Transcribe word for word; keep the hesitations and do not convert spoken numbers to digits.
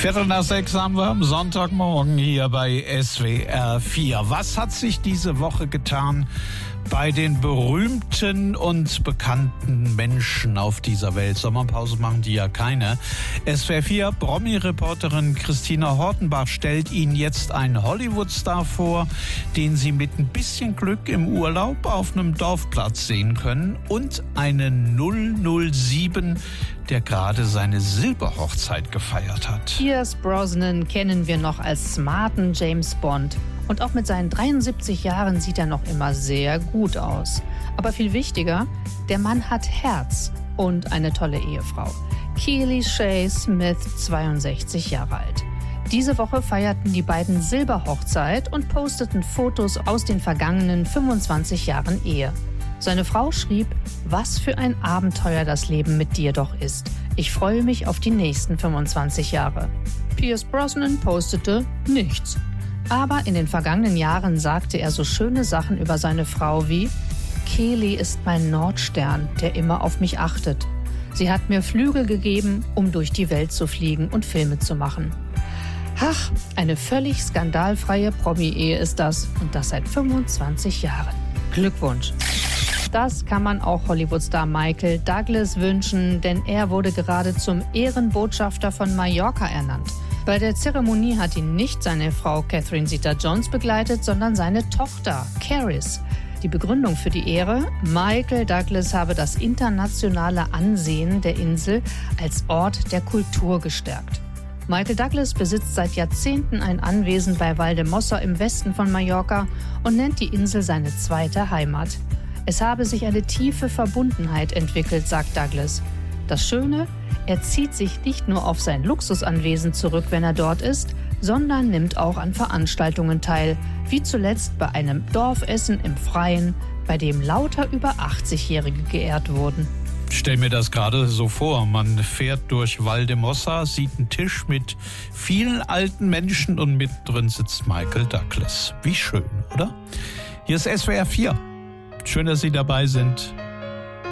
Viertel nach sechs haben wir am Sonntagmorgen hier bei S W R vier. Was hat sich diese Woche getan bei den berühmten und bekannten Menschen auf dieser Welt? Sommerpause machen die ja keine. S W R vier Promi-Reporterin Christina Hortenbach stellt Ihnen jetzt einen Hollywood-Star vor, den Sie mit ein bisschen Glück im Urlaub auf einem Dorfplatz sehen können, und einen null null sieben, der gerade seine Silberhochzeit gefeiert hat. Pierce Brosnan kennen wir noch als smarten James Bond. Und auch mit seinen dreiundsiebzig Jahren sieht er noch immer sehr gut aus. Aber viel wichtiger, der Mann hat Herz und eine tolle Ehefrau. Keely Shea Smith, zweiundsechzig Jahre alt. Diese Woche feierten die beiden Silberhochzeit und posteten Fotos aus den vergangenen fünfundzwanzig Jahren Ehe. Seine Frau schrieb: Was für ein Abenteuer das Leben mit dir doch ist. Ich freue mich auf die nächsten fünfundzwanzig Jahre. Pierce Brosnan postete nichts. Aber in den vergangenen Jahren sagte er so schöne Sachen über seine Frau wie: Keely ist mein Nordstern, der immer auf mich achtet. Sie hat mir Flügel gegeben, um durch die Welt zu fliegen und Filme zu machen. Ach, eine völlig skandalfreie Promi-Ehe ist das, und das seit fünfundzwanzig Jahren. Glückwunsch! Das kann man auch Hollywood-Star Michael Douglas wünschen, denn er wurde gerade zum Ehrenbotschafter von Mallorca ernannt. Bei der Zeremonie hat ihn nicht seine Frau Catherine Zeta-Jones begleitet, sondern seine Tochter Caris. Die Begründung für die Ehre: Michael Douglas habe das internationale Ansehen der Insel als Ort der Kultur gestärkt. Michael Douglas besitzt seit Jahrzehnten ein Anwesen bei Valdemossa im Westen von Mallorca und nennt die Insel seine zweite Heimat. Es habe sich eine tiefe Verbundenheit entwickelt, sagt Douglas. Das Schöne: Er zieht sich nicht nur auf sein Luxusanwesen zurück, wenn er dort ist, sondern nimmt auch an Veranstaltungen teil, wie zuletzt bei einem Dorfessen im Freien, bei dem lauter über achtzigjährige geehrt wurden. Ich stelle mir das gerade so vor. Man fährt durch Valdemossa, sieht einen Tisch mit vielen alten Menschen und mittendrin sitzt Michael Douglas. Wie schön, oder? Hier ist S W R vier. Schön, dass Sie dabei sind.